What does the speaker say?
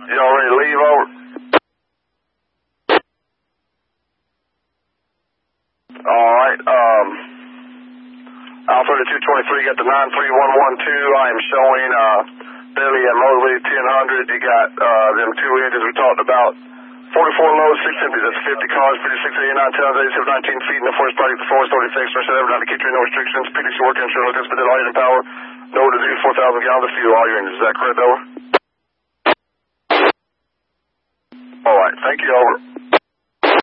Y'all ready to leave, over? Alright, Alpha 223, got the 93112. I am showing, Billy and Mosley 1000. You got, them two engines we talked about. 44 loads, 6 empties. That's 50 cars, 5689 tons, 8719 feet in the first project, the forest already fixed. First ever, not to keep you no restrictions. PDC work, insurance, look, spend all your power. No to do 4,000 gallons of fuel, all your engines. Is that correct, over? Alright, thank you, over.